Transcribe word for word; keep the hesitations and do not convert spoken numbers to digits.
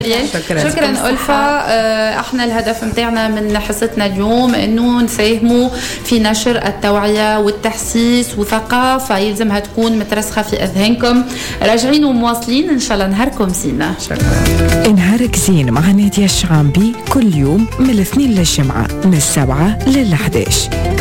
شكرا شكرا ألفا. احنا الهدف متاعنا من حصتنا اليوم انه نساهموا في نشر التوعية والتحسيس وثقافة يلزمها تكون مترسخة في اذهانكم. راجعين ومواصلين ان شاء الله. نهاركم زينة. شكرا. نهارك زين مع نادية الشعامبي كل يوم من الاثنين للجمعة من السبعة للحداش.